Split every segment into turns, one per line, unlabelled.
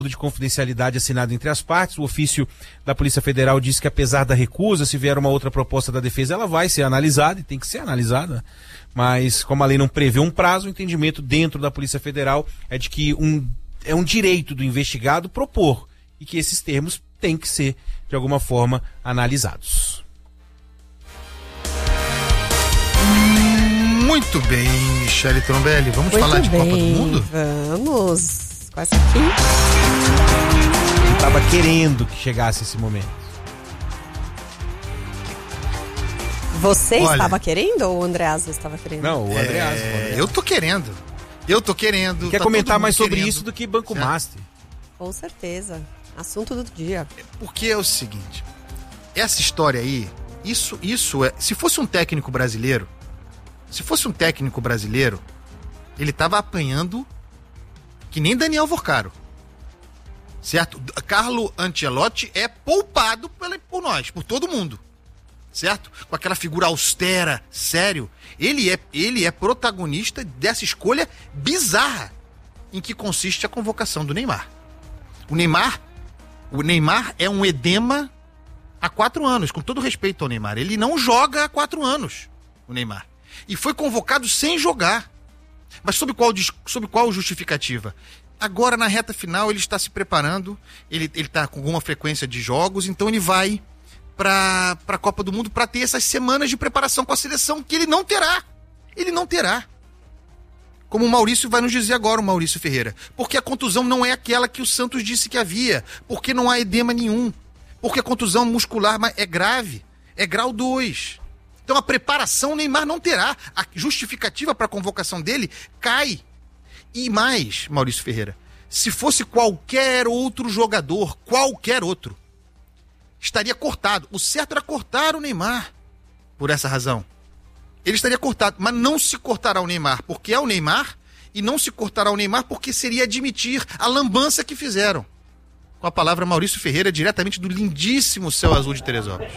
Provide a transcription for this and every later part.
de confidencialidade assinado entre as partes. O ofício da Polícia Federal diz que, apesar da recusa, se vier uma outra proposta da defesa, ela vai ser analisada, e tem que ser analisada, mas como a lei não prevê um prazo, o entendimento dentro da Polícia Federal é de que é um direito do investigado propor, e que esses termos têm que ser, de alguma forma, analisados.
Muito bem, Michele Trombelli. Vamos falar de Copa do Mundo?
Vamos. Com essa aqui.
Eu estava querendo que chegasse esse momento.
Você estava querendo ou o Andreasa estava querendo?
Não, o Andreasa.
Eu tô querendo.
Quer comentar mais sobre isso do que Banco Master?
Com certeza. Assunto do dia.
Porque é o seguinte, essa história aí, isso é... Se fosse um técnico brasileiro, ele tava apanhando que nem Daniel Vorcaro, certo? Carlo Ancelotti é poupado por nós, por todo mundo, certo? Com aquela figura austera, sério. Ele é protagonista dessa escolha bizarra em que consiste a convocação do Neymar. O Neymar é um edema há 4 anos, com todo respeito ao Neymar. Ele não joga há 4 anos, o Neymar. E foi convocado sem jogar. Mas sob qual justificativa? Agora, na reta final, ele está se preparando, ele está com alguma frequência de jogos, então ele vai para a Copa do Mundo para ter essas semanas de preparação com a seleção que ele não terá. Ele não terá. Como o Maurício vai nos dizer agora, o Maurício Ferreira. Porque a contusão não é aquela que o Santos disse que havia. Porque não há edema nenhum. Porque a contusão muscular é grave. É grau 2. Então a preparação o Neymar não terá. A justificativa para a convocação dele cai. E mais, Maurício Ferreira, se fosse qualquer outro jogador, estaria cortado. O certo era cortar o Neymar por essa razão. Ele estaria cortado, mas não se cortará o Neymar porque é o Neymar, e não se cortará o Neymar porque seria admitir a lambança que fizeram. Com a palavra, Maurício Ferreira, diretamente do lindíssimo céu azul de Teresópolis.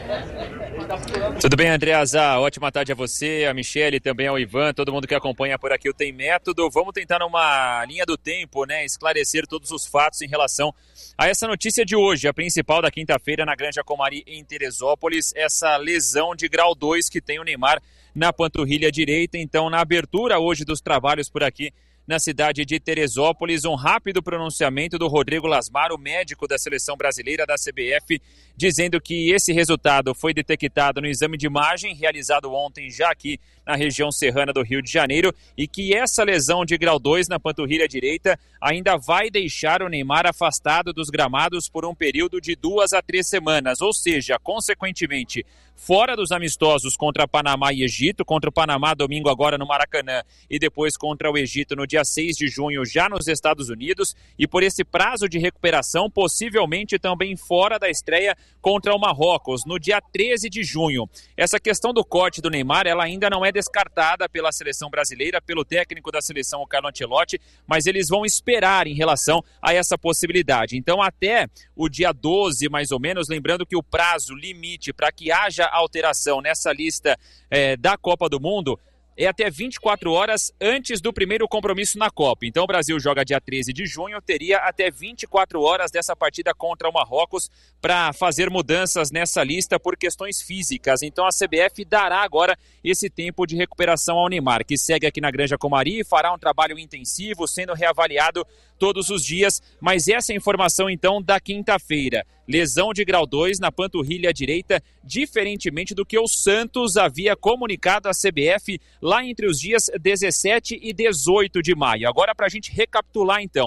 Tudo bem, Andreasa? Ótima tarde a você, a Michele, também ao Ivan, todo mundo que acompanha por aqui o Tem Método. Vamos tentar, numa linha do tempo, esclarecer todos os fatos em relação a essa notícia de hoje, a principal da quinta-feira na Granja Comari, em Teresópolis, essa lesão de grau 2 que tem o Neymar na panturrilha direita. Então, na abertura hoje dos trabalhos por aqui na cidade de Teresópolis, um rápido pronunciamento do Rodrigo Lasmar, o médico da seleção brasileira da CBF, dizendo que esse resultado foi detectado no exame de imagem realizado ontem já aqui na região serrana do Rio de Janeiro, e que essa lesão de grau 2 na panturrilha direita ainda vai deixar o Neymar afastado dos gramados por um período de 2 a 3 semanas, ou seja, consequentemente, fora dos amistosos contra Panamá e Egito, contra o Panamá domingo agora no Maracanã e depois contra o Egito no dia 6 de junho já nos Estados Unidos, e por esse prazo de recuperação possivelmente também fora da estreia contra o Marrocos no dia 13 de junho. Essa questão do corte do Neymar, ela ainda não é descartada pela seleção brasileira, pelo técnico da seleção, o Carlo Ancelotti, mas eles vão esperar em relação a essa possibilidade. Então até o dia 12 mais ou menos, lembrando que o prazo limite para que haja alteração nessa lista da Copa do Mundo é até 24 horas antes do primeiro compromisso na Copa. Então o Brasil joga dia 13 de junho, teria até 24 horas dessa partida contra o Marrocos para fazer mudanças nessa lista por questões físicas. Então a CBF dará agora esse tempo de recuperação ao Neymar, que segue aqui na Granja Comari e fará um trabalho intensivo, sendo reavaliado todos os dias. Mas essa é a informação então da quinta-feira. Lesão de grau 2 na panturrilha direita, diferentemente do que o Santos havia comunicado à CBF lá entre os dias 17 e 18 de maio. Agora, para a gente recapitular então,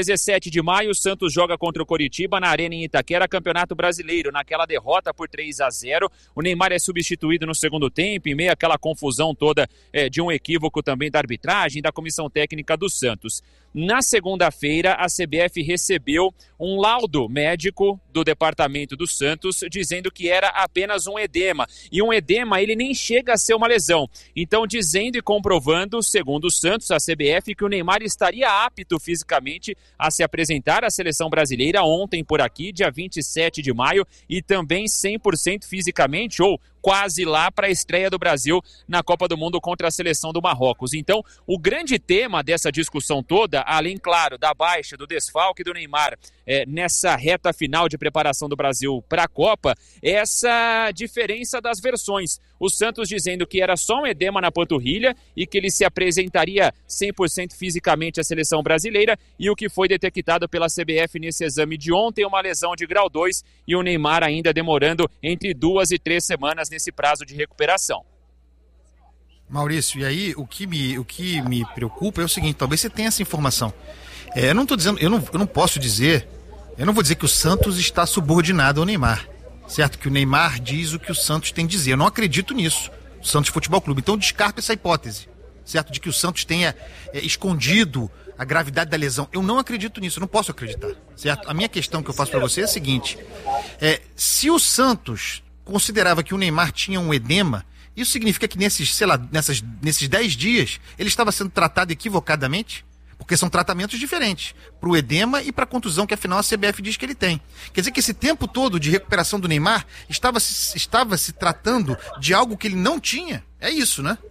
17 de maio o Santos joga contra o Coritiba na Arena em Itaquera, Campeonato Brasileiro, naquela derrota por 3 a 0. O Neymar é substituído no segundo tempo, em meio àquela confusão toda de um equívoco também da arbitragem, da comissão técnica do Santos. Na segunda-feira, a CBF recebeu um laudo médico do departamento do Santos dizendo que era apenas um edema. E um edema, ele nem chega a ser uma lesão. Então, dizendo e comprovando, segundo o Santos, a CBF, que o Neymar estaria apto fisicamente a se apresentar à seleção brasileira ontem por aqui, dia 27 de maio, e também 100% fisicamente, ou quase lá para a estreia do Brasil na Copa do Mundo contra a seleção do Marrocos. Então, o grande tema dessa discussão toda, além, claro, da da baixa, do desfalque do Neymar nessa reta final de preparação do Brasil para a Copa, essa diferença das versões. O Santos dizendo que era só um edema na panturrilha e que ele se apresentaria 100% fisicamente à seleção brasileira, e o que foi detectado pela CBF nesse exame de ontem, uma lesão de grau 2, e o Neymar ainda demorando entre 2 e 3 semanas nesse prazo de recuperação.
Maurício, e aí o que me preocupa é o seguinte: talvez você tenha essa informação. Eu não estou dizendo, eu não posso dizer, eu não vou dizer que o Santos está subordinado ao Neymar, certo? Que o Neymar diz o que o Santos tem a dizer. Eu não acredito nisso, o Santos Futebol Clube. Então descarto essa hipótese, certo? De que o Santos tenha escondido a gravidade da lesão. Eu não acredito nisso, eu não posso acreditar, certo? A minha questão que eu faço para você é a seguinte: se o Santos considerava que o Neymar tinha um edema, isso significa que nesses 10 dias ele estava sendo tratado equivocadamente? Porque são tratamentos diferentes, para o edema e para a contusão, que afinal a CBF diz que ele tem. Quer dizer que esse tempo todo de recuperação do Neymar estava se tratando de algo que ele não tinha? É isso, né?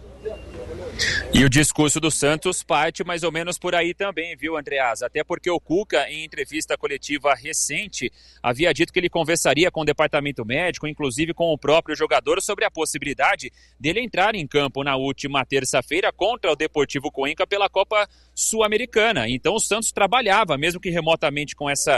E o discurso do Santos parte mais ou menos por aí também, viu, Andreas? Até porque o Cuca, em entrevista coletiva recente, havia dito que ele conversaria com o departamento médico, inclusive com o próprio jogador, sobre a possibilidade dele entrar em campo na última terça-feira contra o Deportivo Cuenca pela Copa Sul-Americana. Então o Santos trabalhava, mesmo que remotamente, com essa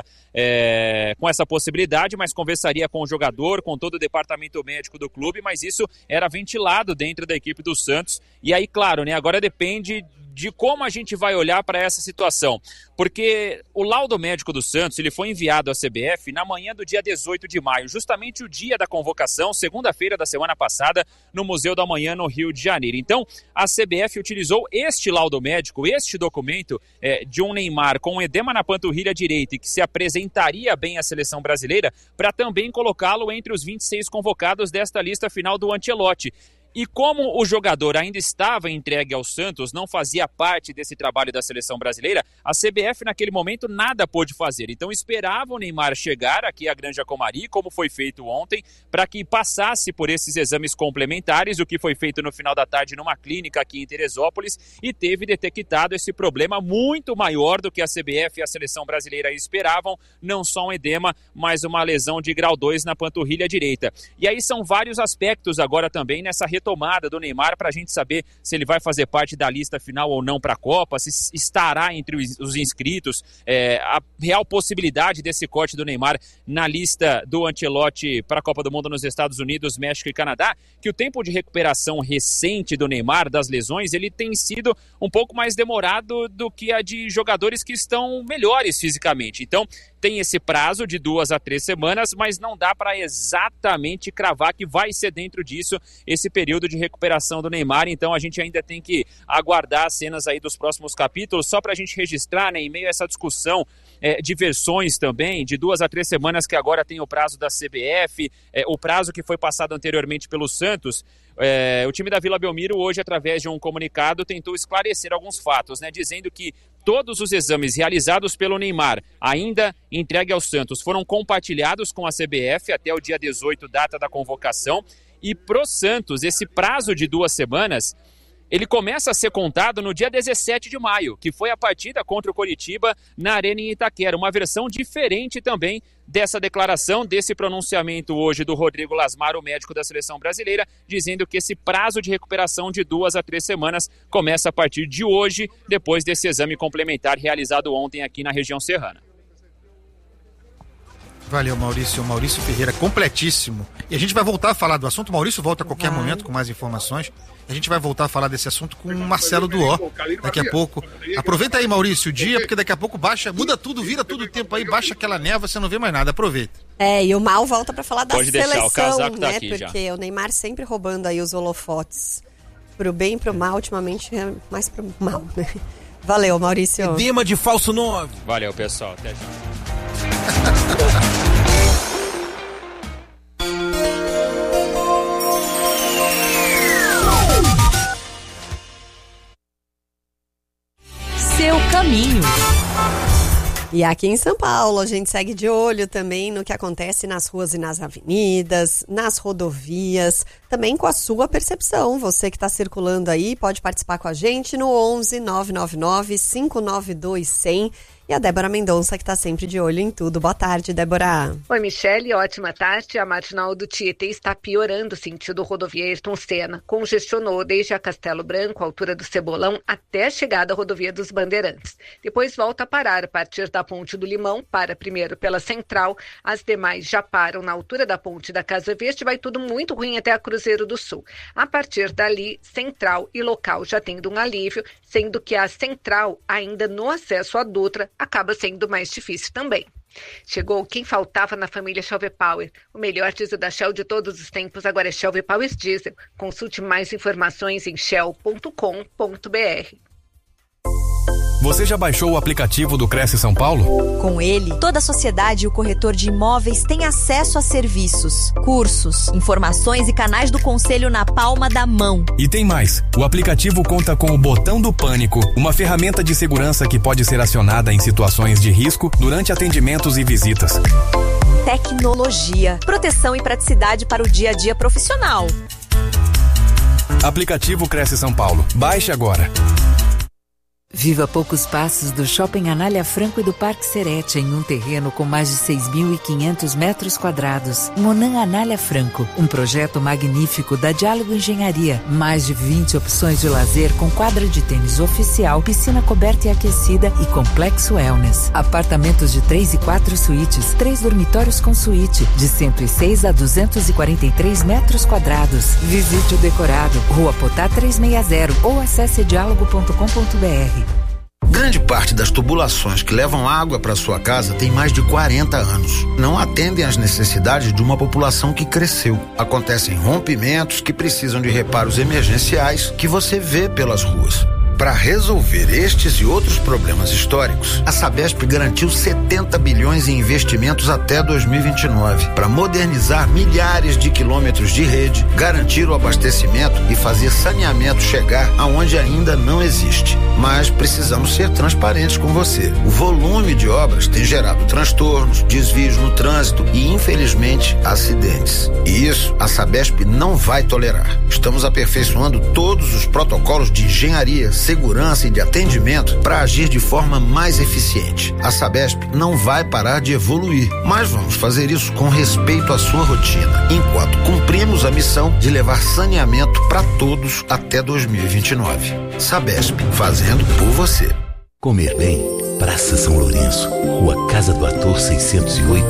possibilidade, mas conversaria com o jogador, com todo o departamento médico do clube, mas isso era ventilado dentro da equipe do Santos. E aí, claro, né, agora depende de como a gente vai olhar para essa situação, porque o laudo médico do Santos ele foi enviado à CBF na manhã do dia 18 de maio, justamente o dia da convocação, segunda-feira da semana passada, no Museu da Manhã, no Rio de Janeiro. Então, a CBF utilizou este laudo médico, este documento de um Neymar com edema na panturrilha direita e que se apresentaria bem à seleção brasileira, para também colocá-lo entre os 26 convocados desta lista final do Ancelotti. E como o jogador ainda estava entregue ao Santos, não fazia parte desse trabalho da seleção brasileira, a CBF naquele momento nada pôde fazer. Então esperava o Neymar chegar aqui à Granja Comari, como foi feito ontem, para que passasse por esses exames complementares, o que foi feito no final da tarde numa clínica aqui em Teresópolis, e teve detectado esse problema muito maior do que a CBF e a seleção brasileira esperavam, não só um edema, mas uma lesão de grau 2 na panturrilha direita. E aí são vários aspectos agora também nessa retomada do Neymar, para a gente saber se ele vai fazer parte da lista final ou não para a Copa, se estará entre os inscritos, a real possibilidade desse corte do Neymar na lista do Ancelotti para a Copa do Mundo nos Estados Unidos, México e Canadá, que o tempo de recuperação recente do Neymar das lesões, ele tem sido um pouco mais demorado do que a de jogadores que estão melhores fisicamente. Então, tem esse prazo de 2 a 3 semanas, mas não dá para exatamente cravar que vai ser dentro disso esse período de recuperação do Neymar. Então a gente ainda tem que aguardar as cenas aí dos próximos capítulos, só para a gente registrar, né, em meio a essa discussão de versões também, de 2 a 3 semanas que agora tem o prazo da CBF, o prazo que foi passado anteriormente pelo Santos. O time da Vila Belmiro hoje, através de um comunicado, tentou esclarecer alguns fatos, né, dizendo que todos os exames realizados pelo Neymar, ainda entregue ao Santos, foram compartilhados com a CBF até o dia 18, data da convocação, e pro Santos, esse prazo de 2 semanas, ele começa a ser contado no dia 17 de maio, que foi a partida contra o Coritiba na Arena em Itaquera. Uma versão diferente também dessa declaração, desse pronunciamento hoje do Rodrigo Lasmar, o médico da seleção brasileira, dizendo que esse prazo de recuperação de 2 a 3 semanas começa a partir de hoje, depois desse exame complementar realizado ontem aqui na região serrana.
Valeu, Maurício. Maurício Ferreira, completíssimo. E a gente vai voltar a falar do assunto. O Maurício volta a qualquer momento com mais informações. A gente vai voltar a falar desse assunto com o Marcelo Duó daqui a pouco. Aproveita aí, Maurício, o dia, porque daqui a pouco muda tudo, vira tudo o tempo aí, baixa aquela névoa, você não vê mais nada. Aproveita.
E o Mal volta pra falar da
Pode
seleção,
deixar, o casaco tá
né?
aqui
Porque
já.
o Neymar sempre roubando aí os holofotes. Pro bem e pro mal, ultimamente é mais pro mal, né? Valeu, Maurício.
Edema de falso 9.
Valeu, pessoal. Até já.
Seu caminho.
E aqui em São Paulo, a gente segue de olho também no que acontece nas ruas e nas avenidas, nas rodovias, também com a sua percepção. Você que está circulando aí pode participar com a gente no 11 999 592 100. E a Débora Mendonça, que está sempre de olho em tudo. Boa tarde, Débora.
Oi, Michele, ótima tarde. A marginal do Tietê está piorando sentido rodovia Ayrton Senna. Congestionou desde a Castelo Branco, altura do Cebolão, até a chegada à rodovia dos Bandeirantes. Depois volta a parar a partir da Ponte do Limão, para primeiro pela Central. As demais já param na altura da Ponte da Casa Verde. Vai tudo muito ruim até a Cruzeiro do Sul. A partir dali, Central e Local já tendo um alívio, sendo que a Central, ainda no acesso à Dutra, acaba sendo mais difícil também. Chegou quem faltava na família Shell V-Power. O melhor diesel da Shell de todos os tempos agora é Shell V-Power Diesel. Consulte mais informações em shell.com.br.
Você já baixou o aplicativo do Cresce São Paulo?
Com ele, toda a sociedade e o corretor de imóveis têm acesso a serviços, cursos, informações e canais do conselho na palma da mão.
E tem mais. O aplicativo conta com o botão do pânico, uma ferramenta de segurança que pode ser acionada em situações de risco durante atendimentos e visitas.
Tecnologia, proteção e praticidade para o dia a dia profissional.
Aplicativo Cresce São Paulo. Baixe agora.
Viva a poucos passos do Shopping Anália Franco e do Parque Serete, em um terreno com mais de 6.500 metros quadrados. Monan Anália Franco, um projeto magnífico da Diálogo Engenharia. Mais de 20 opções de lazer com quadra de tênis oficial, piscina coberta e aquecida e complexo wellness. Apartamentos de 3 e 4 suítes, 3 dormitórios com suíte, de 106 a 243 metros quadrados. Visite o decorado, Rua Potá 360 ou acesse diálogo.com.br.
Grande parte das tubulações que levam água para sua casa tem mais de 40 anos. Não atendem às necessidades de uma população que cresceu. Acontecem rompimentos que precisam de reparos emergenciais que você vê pelas ruas. Para resolver estes e outros problemas históricos, a Sabesp garantiu 70 bilhões em investimentos até 2029 para modernizar milhares de quilômetros de rede, garantir o abastecimento e fazer saneamento chegar aonde ainda não existe. Mas precisamos ser transparentes com você. O volume de obras tem gerado transtornos, desvios no trânsito e, infelizmente, acidentes. E isso a Sabesp não vai tolerar. Estamos aperfeiçoando todos os protocolos de engenharia, segurança e de atendimento para agir de forma mais eficiente. A Sabesp não vai parar de evoluir, mas vamos fazer isso com respeito à sua rotina, enquanto cumprimos a missão de levar saneamento para todos até 2029. Sabesp, fazendo por você.
Comer bem, Praça São Lourenço, Rua Casa do Ator 608.